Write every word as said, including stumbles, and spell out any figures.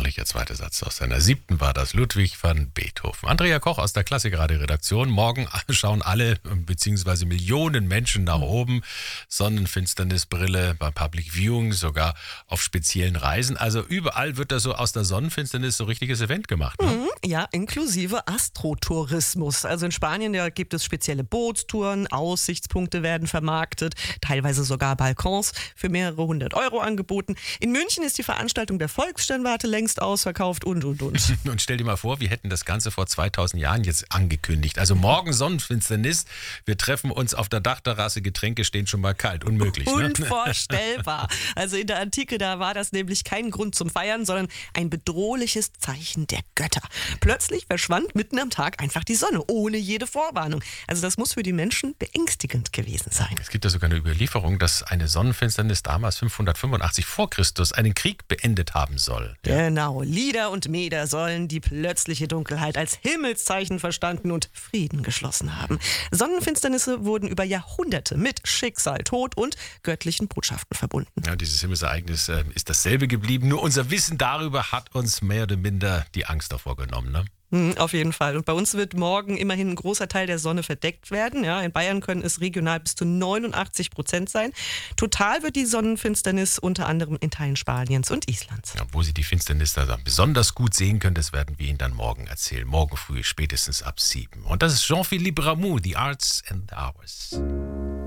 herrlicher zweiter Satz aus seiner siebten war das, Ludwig van Beethoven. Andrea Koch aus der Klassikradio-Redaktion. Morgen schauen alle bzw. Millionen Menschen nach oben. Sonnenfinsternisbrille beim Public Viewing, sogar auf speziellen Reisen. Also überall wird da so aus der Sonnenfinsternis so richtiges Event gemacht. Ne? Mhm, ja, inklusive Astrotourismus. Also in Spanien, da gibt es spezielle Bootstouren, Aussichtspunkte werden vermarktet, teilweise sogar Balkons für mehrere hundert Euro angeboten. In München ist die Veranstaltung der Volkssternwarte längst ausverkauft und, und, und. Und stell dir mal vor, wir hätten das Ganze vor zweitausend Jahren jetzt angekündigt. Also morgen Sonnenfinsternis, wir treffen uns auf der Dachterrasse, Getränke stehen schon mal kalt. Unmöglich, ne? Unvorstellbar. Also in der Antike, da war das nämlich kein Grund zum Feiern, sondern ein bedrohliches Zeichen der Götter. Plötzlich verschwand mitten am Tag einfach die Sonne, ohne jede Vorwarnung. Also das muss für die Menschen beängstigend gewesen sein. Es gibt ja sogar eine Überlieferung, dass eine Sonnenfinsternis damals fünfhundertfünfundachtzig vor Christus einen Krieg beendet haben soll. Ja. Genau, Lieder und Meder sollen die plötzliche Dunkelheit als Himmelszeichen verstanden und Frieden geschlossen haben. Sonnenfinsternisse wurden über Jahrhunderte mit Schicksal, Tod und göttlichen Botschaften verbunden. Ja, dieses Himmelsereignis äh, ist dasselbe geblieben, nur unser Wissen darüber hat uns mehr oder minder die Angst davor genommen, ne? Mhm, auf jeden Fall. Und bei uns wird morgen immerhin ein großer Teil der Sonne verdeckt werden. Ja, in Bayern können es regional bis zu neunundachtzig Prozent sein. Total wird die Sonnenfinsternis unter anderem in Teilen Spaniens und Islands. Ja, wo Sie die Finsternis da besonders gut sehen können, das werden wir Ihnen dann morgen erzählen. Morgen früh, spätestens ab sieben. Und das ist Jean-Philippe Rameau, The Arts and Hours.